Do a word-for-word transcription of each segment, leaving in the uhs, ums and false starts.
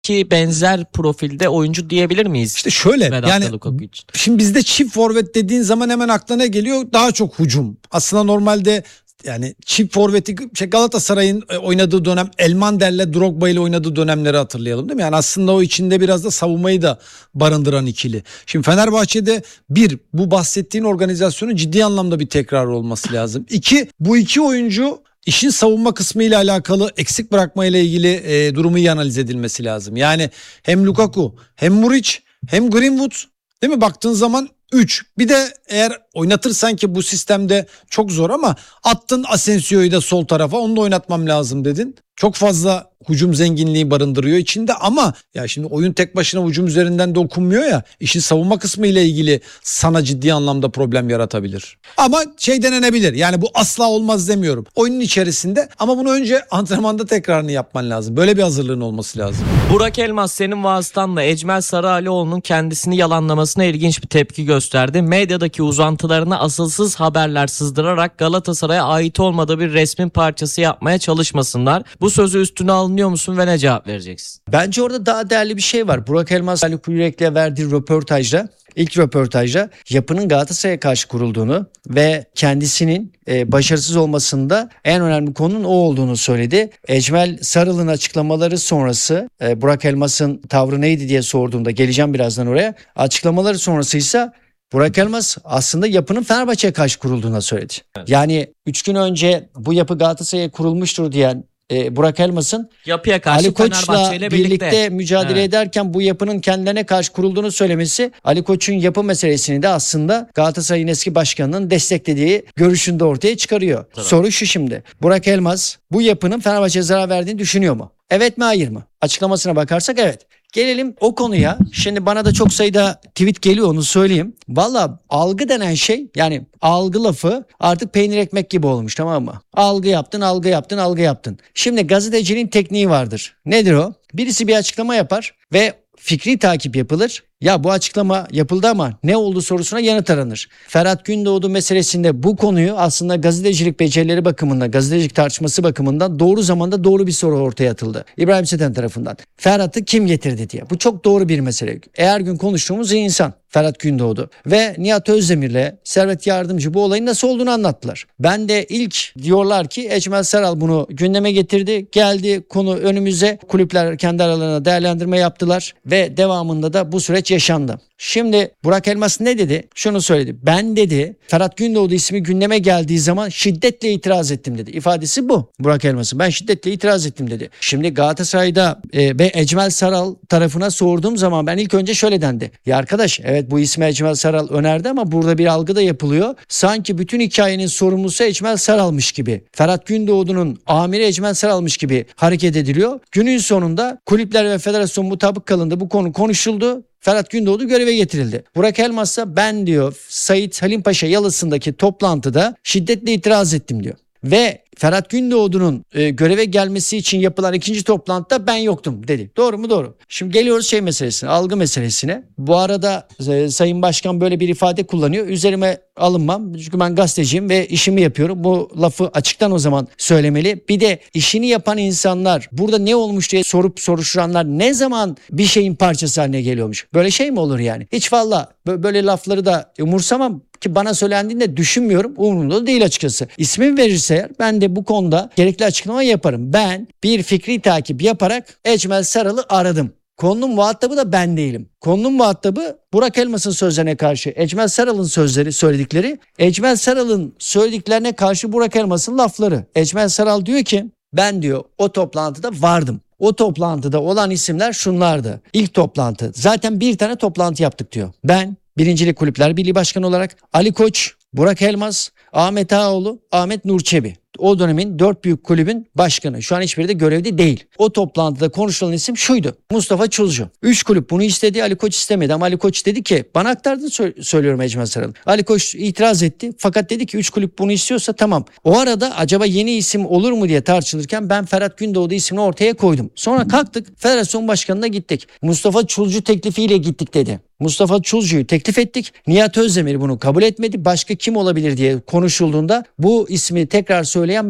ki benzer profilde oyuncu diyebilir miyiz? İşte şöyle Vedat yani Lukaku için. şimdi bizde çift forvet dediğin zaman hemen aklına ne geliyor? Daha çok hücum. Aslında normalde yani çift forveti şey Galatasaray'ın oynadığı dönem Elmander'le Drogba ile oynadığı dönemleri hatırlayalım değil mi? Yani aslında o içinde biraz da savunmayı da barındıran ikili. Şimdi Fenerbahçe'de bir, bu bahsettiğin organizasyonun ciddi anlamda bir tekrar olması lazım. İki, bu iki oyuncu İşin savunma kısmı ile alakalı eksik bırakma ile ilgili e, durumu iyi analiz edilmesi lazım. Yani hem Lukaku hem Muric hem Greenwood değil mi? Baktığın zaman üç. Bir de eğer oynatırsan ki bu sistemde çok zor ama attın Asensio'yu da sol tarafa, onu da oynatmam lazım dedin. Çok fazla hücum zenginliği barındırıyor içinde ama ya şimdi oyun tek başına hücum üzerinden de okunmuyor ya, işin savunma kısmı ile ilgili sana ciddi anlamda problem yaratabilir. Ama şey denenebilir, yani bu asla olmaz demiyorum. Oyunun içerisinde ama bunu önce antrenmanda tekrarını yapman lazım. Böyle bir hazırlığın olması lazım. Burak Elmas senin vasıtanla Ecmel Sarıalioğlu'nun kendisini yalanlamasına ilginç bir tepki gösterdi. Medyadaki uzantılarına asılsız haberler sızdırarak Galatasaray'a ait olmadığı bir resmin parçası yapmaya çalışmasınlar. Bu sözü üstüne alınıyor musun ve ne cevap vereceksin? Bence orada daha değerli bir şey var. Burak Elmas, Ali Yürek'le verdiği röportajda, ilk röportajda yapının Galatasaray'a karşı kurulduğunu ve kendisinin e, başarısız olmasında en önemli konunun o olduğunu söyledi. Ecmel Sarıl'ın açıklamaları sonrası e, Burak Elmas'ın tavrı neydi diye sorduğumda, geleceğim birazdan oraya. Açıklamaları sonrasıysa Burak Elmas aslında yapının Fenerbahçe'ye karşı kurulduğuna söyledi. Evet. Yani üç gün önce bu yapı Galatasaray'a kurulmuştur diyen e, Burak Elmas'ın yapıya karşı Ali Koç'la birlikte, birlikte mücadele evet. ederken bu yapının kendilerine karşı kurulduğunu söylemesi, Ali Koç'un yapı meselesini de aslında Galatasaray'ın eski başkanının desteklediği görüşünü de ortaya çıkarıyor. Tabii. Soru şu şimdi: Burak Elmas bu yapının Fenerbahçe'ye zarar verdiğini düşünüyor mu? Evet mi, hayır mı? Açıklamasına bakarsak evet. Gelelim o konuya. Şimdi bana da çok sayıda tweet geliyor, onu söyleyeyim. Valla algı denen şey, yani algı lafı artık peynir ekmek gibi olmuş, tamam mı? Algı yaptın, algı yaptın, algı yaptın. Şimdi gazetecinin tekniği vardır. Nedir o? Birisi bir açıklama yapar ve fikri takip yapılır. Ya bu açıklama yapıldı ama ne oldu sorusuna yanıt aranır. Ferhat Gündoğdu meselesinde bu konuyu aslında gazetecilik becerileri bakımından, gazetecilik tartışması bakımından doğru zamanda doğru bir soru ortaya atıldı İbrahim Seten tarafından. Ferhat'ı kim getirdi diye. Bu çok doğru bir mesele. Eğer gün konuştuğumuz insan Ferhat Gündoğdu ve Nihat Özdemir'le Servet Yardımcı bu olayın nasıl olduğunu anlattılar. Ben de ilk diyorlar ki Ecmel Saral bunu gündeme getirdi. Geldi konu önümüze. Kulüpler kendi aralarına değerlendirme yaptılar ve devamında da bu süreç yaşandı. Şimdi Burak Elmas ne dedi? Şunu söyledi. Ben dedi Ferhat Gündoğdu ismi gündeme geldiği zaman şiddetle itiraz ettim dedi. İfadesi bu Burak Elmas'ın. Ben şiddetle itiraz ettim dedi. Şimdi Galatasaray'da e, ve Ecmel Saral tarafına sorduğum zaman ben ilk önce şöyle dendi. Ya arkadaş, evet bu ismi Ecmel Saral önerdi ama burada bir algı da yapılıyor. Sanki bütün hikayenin sorumlusu Ecmel Saral'mış gibi. Ferhat Gündoğdu'nun amiri Ecmel Saral'mış gibi hareket ediliyor. Günün sonunda kulüpler ve federasyon mutabık kalındı. Bu konu konuşuldu. Ferhat Gündoğdu göreve getirildi. Burak Elmas ise ben diyor Sait Halim Paşa Yalısı'ndaki toplantıda şiddetle itiraz ettim diyor. Ve Ferhat Gündoğdu'nun e, göreve gelmesi için yapılan ikinci toplantıda ben yoktum dedi. Doğru mu? Doğru. Şimdi geliyoruz şey meselesine, algı meselesine. Bu arada e, Sayın Başkan böyle bir ifade kullanıyor. Üzerime alınmam. Çünkü ben gazeteciyim ve işimi yapıyorum. Bu lafı açıktan o zaman söylemeli. Bir de işini yapan insanlar, burada ne olmuş diye sorup soruşturanlar ne zaman bir şeyin parçası haline geliyormuş? Böyle şey mi olur yani? Hiç valla böyle lafları da umursamam. Ki bana söylendiğinde düşünmüyorum. Umurumda değil açıkçası. İsmimi verirse eğer ben de bu konuda gerekli açıklama yaparım. Ben bir fikri takip yaparak Ecmel Saral'ı aradım. Konunun muhatabı da ben değilim. Konunun muhatabı Burak Elmas'ın sözlerine karşı Ecmel Saral'ın sözleri, söyledikleri. Ecmel Saral'ın söylediklerine karşı Burak Elmas'ın lafları. Ecmel Saral diyor ki ben diyor o toplantıda vardım. O toplantıda olan isimler şunlardı. İlk toplantı. Zaten bir tane toplantı yaptık diyor. Ben Birincilik Kulüpler Birliği Başkanı olarak Ali Koç, Burak Elmas, Ahmet Ağaoğlu, Ahmet Nur Çebi. O dönemin dört büyük kulübün başkanı. Şu an hiçbiri de görevde değil. O toplantıda konuşulan isim şuydu: Mustafa Çulcu. Üç kulüp bunu istedi, Ali Koç istemedi ama Ali Koç dedi ki, bana aktardığını sö- söylüyorum Ecmel Saral'ın. Ali Koç itiraz etti fakat dedi ki üç kulüp bunu istiyorsa tamam. O arada acaba yeni isim olur mu diye tartışılırken ben Ferhat Gündoğdu ismini ortaya koydum. Sonra kalktık federasyon başkanına gittik. Mustafa Çulcu teklifiyle gittik dedi. Mustafa Çulcu'yu teklif ettik. Nihat Özdemir bunu kabul etmedi. Başka kim olabilir diye konuşulduğunda bu ismi tekrar söyleyen benim.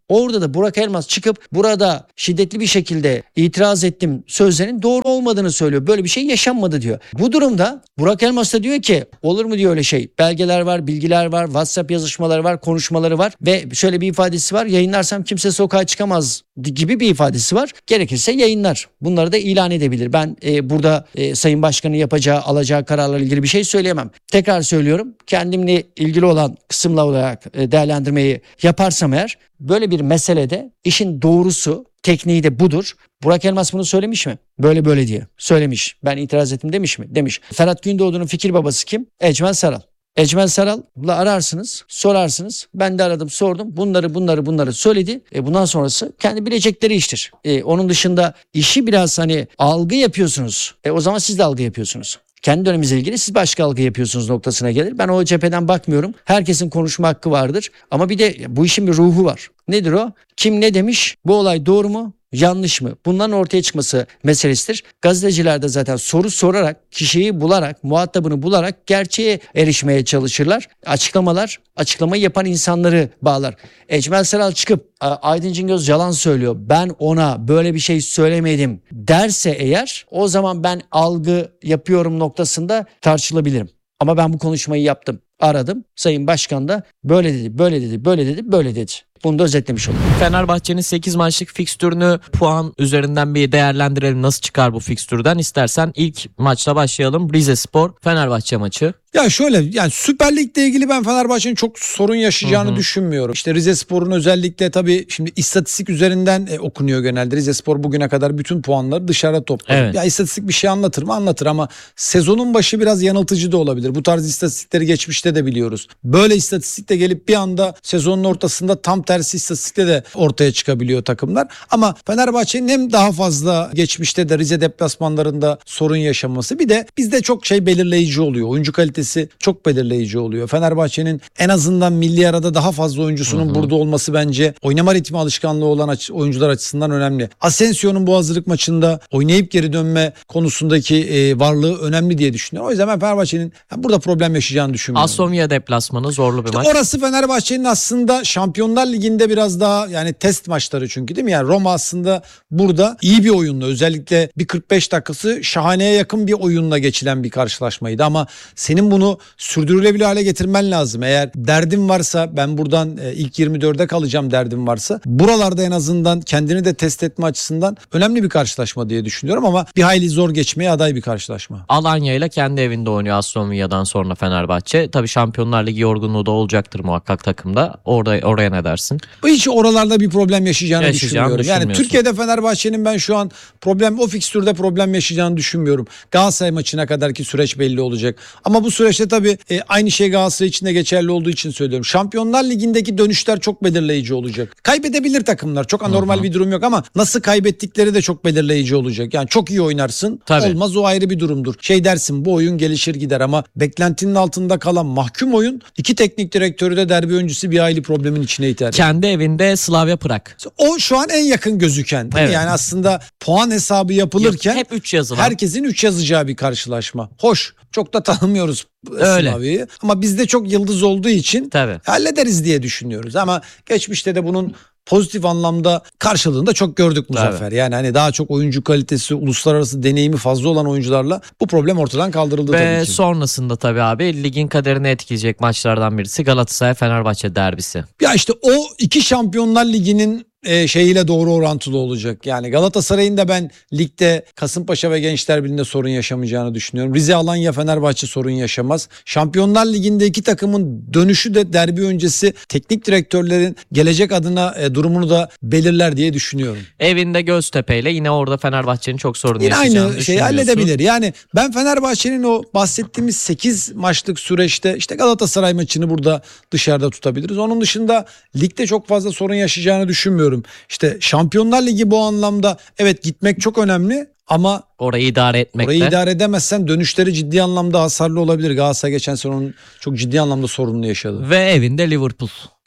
Orada da Burak Elmas çıkıp burada şiddetli bir şekilde itiraz ettim sözlerinin doğru olmadığını söylüyor. Böyle bir şey yaşanmadı diyor. Bu durumda Burak Elmas da diyor ki olur mu diyor öyle şey. Belgeler var, bilgiler var, WhatsApp yazışmaları var, konuşmaları var ve şöyle bir ifadesi var. Yayınlarsam kimse sokağa çıkamaz gibi bir ifadesi var. Gerekirse yayınlar. Bunları da ilan edebilir. Ben e, burada e, Sayın Başkan'ın yapacağı, alacağı kararlarla ilgili bir şey söyleyemem. Tekrar söylüyorum. Kendimle ilgili olan kısımla olarak e, değerlendirmeyi yaparsam eğer böyle bir meselede işin doğrusu, tekniği de budur. Burak Elmas bunu söylemiş mi? Böyle böyle diye. Söylemiş. Ben itiraz ettim demiş mi? Demiş. Ferhat Gündoğdu'nun fikir babası kim? Ecmel Saral. Ecmel Saral'la ararsınız, sorarsınız. Ben de aradım, sordum. Bunları bunları bunları söyledi. E bundan sonrası kendi bilecekleri iştir. E onun dışında işi biraz hani algı yapıyorsunuz. E o zaman siz de algı yapıyorsunuz. Kendi döneminizle ilgili siz başka algı yapıyorsunuz noktasına gelir. Ben o cepheden bakmıyorum. Herkesin konuşma hakkı vardır. Ama bir de bu işin bir ruhu var. Nedir o? Kim ne demiş? Bu olay doğru mu? Yanlış mı? Bunların ortaya çıkması meselesidir. Gazeteciler de zaten soru sorarak, kişiyi bularak, muhatabını bularak gerçeğe erişmeye çalışırlar. Açıklamalar, açıklamayı yapan insanları bağlar. Ecmel Saral çıkıp Aydın Cingöz yalan söylüyor, ben ona böyle bir şey söylemedim derse eğer o zaman ben algı yapıyorum noktasında tartışılabilirim. Ama ben bu konuşmayı yaptım. Aradım. Sayın Başkan da böyle dedi, böyle dedi, böyle dedi, böyle dedi. Bunu da özetlemiş oldum. Fenerbahçe'nin sekiz maçlık fikstürünü puan üzerinden bir değerlendirelim. Nasıl çıkar bu fikstürden? İstersen ilk maçla başlayalım. Rizespor Fenerbahçe maçı. Ya şöyle, yani Süper Lig'le ilgili ben Fenerbahçe'nin çok sorun yaşayacağını Hı hı. düşünmüyorum. İşte Rizespor'un özellikle tabii şimdi istatistik üzerinden e, okunuyor genelde. Rizespor bugüne kadar bütün puanları dışarıda topladı. Evet. Ya istatistik bir şey anlatır mı? Anlatır ama sezonun başı biraz yanıltıcı da olabilir. Bu tarz istatistikleri geçmişte de biliyoruz. Böyle istatistikle gelip bir anda sezonun ortasında tam tersi istatistikle de ortaya çıkabiliyor takımlar. Ama Fenerbahçe'nin hem daha fazla geçmişte de Rize deplasmanlarında sorun yaşaması, bir de bizde çok şey belirleyici oluyor. Oyuncu kalitesi çok belirleyici oluyor. Fenerbahçe'nin en azından milli arada daha fazla oyuncusunun hı hı. burada olması bence oynama ritmi alışkanlığı olan açı, oyuncular açısından önemli. Asensio'nun bu hazırlık maçında oynayıp geri dönme konusundaki e, varlığı önemli diye düşünüyorum. O yüzden ben Fenerbahçe'nin yani burada problem yaşayacağını düşünmüyorum. Aston Villa deplasmanı zorlu bir İşte maç. orası Fenerbahçe'nin aslında Şampiyonlar Ligi'nde biraz daha yani test maçları çünkü değil mi? Yani Roma aslında burada iyi bir oyunla, özellikle bir kırk beş dakikası şahaneye yakın bir oyunla geçilen bir karşılaşmaydı ama senin bunu sürdürülebilir hale getirmen lazım. Eğer derdin varsa, ben buradan ilk yirmi dörde kalacağım derdim varsa, buralarda en azından kendini de test etme açısından önemli bir karşılaşma diye düşünüyorum ama bir hayli zor geçmeye aday bir karşılaşma. Alanya ile kendi evinde oynuyor Aston Villa'dan sonra Fenerbahçe. Tabii Şampiyonlar Ligi yorgunluğu da olacaktır muhakkak takımda. Orada oraya ne dersin? Hiç oralarda bir problem yaşayacağını Yaşayacağını düşünmüyorum. Yani Türkiye'de Fenerbahçe'nin ben şu an problem, o fikstürde problem yaşayacağını düşünmüyorum. Galatasaray maçına kadarki süreç belli olacak. Ama bu süreçte tabii e, aynı şey Galatasaray için de geçerli olduğu için söylüyorum. Şampiyonlar Ligi'ndeki dönüşler çok belirleyici olacak. Kaybedebilir takımlar. Çok anormal Hı-hı. bir durum yok ama nasıl kaybettikleri de çok belirleyici olacak. Yani çok iyi oynarsın. Tabii. Olmaz, o ayrı bir durumdur. Şey dersin, bu oyun gelişir gider ama beklentinin altında kalan mahkum oyun iki teknik direktörü de derbi öncesi bir hayli problemin içine iter. Kendi evinde Slavia Prag. O şu an en yakın gözüken. Evet. Yani aslında puan hesabı yapılırken hep üç yazılan. Herkesin üç yazacağı bir karşılaşma. Hoş. Çok da tanımıyoruz Slavia'yı ama bizde çok yıldız olduğu için Tabii. hallederiz diye düşünüyoruz. Ama geçmişte de bunun pozitif anlamda karşılığını da çok gördük Muzaffer. Tabii. Yani hani daha çok oyuncu kalitesi, uluslararası deneyimi fazla olan oyuncularla bu problem ortadan kaldırıldı Ve tabii ki. Ve sonrasında tabii abi ligin kaderini etkileyecek maçlardan birisi Galatasaray-Fenerbahçe derbisi. Ya işte o iki Şampiyonlar Ligi'nin e, şeyiyle doğru orantılı olacak. Yani Galatasaray'ın da ben ligde Kasımpaşa ve Gençler Birliği'nde sorun yaşamayacağını düşünüyorum. Rize, Alanya, Fenerbahçe sorun yaşamaz. Şampiyonlar Ligi'nde iki takımın dönüşü de derbi öncesi teknik direktörlerin gelecek adına e, durumunu da belirler diye düşünüyorum. Evinde Göztepe ile yine orada Fenerbahçe'nin çok sorun yine yaşayacağını aynı şeyi halledebilir. Yani ben Fenerbahçe'nin o bahsettiğimiz sekiz maçlık süreçte işte Galatasaray maçını burada dışarıda tutabiliriz. Onun dışında ligde çok fazla sorun yaşayacağını düşünmüyorum. İşte Şampiyonlar Ligi bu anlamda evet gitmek çok önemli ama orayı idare etmekte. Orayı idare edemezsen dönüşleri ciddi anlamda hasarlı olabilir. Galatasaray geçen sene onun çok ciddi anlamda sorunlu yaşadı. Ve evinde Liverpool.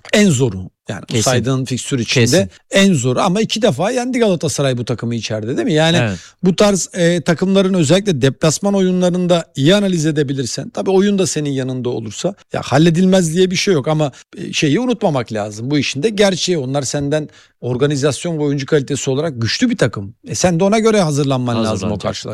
en zoru. Yani bu Kesin. saydığın fikstür içinde Kesin. en zoru, ama iki defa yendi Galatasaray bu takımı içeride, değil mi? Yani Evet. bu tarz e, takımların özellikle deplasman oyunlarında iyi analiz edebilirsen, tabii oyun da senin yanında olursa ya halledilmez diye bir şey yok, ama e, şeyi unutmamak lazım. Bu işin de gerçeği, onlar senden organizasyon ve oyuncu kalitesi olarak güçlü bir takım. E sen de ona göre hazırlanman lazım o Hazırlanacak. karşılaşmaya.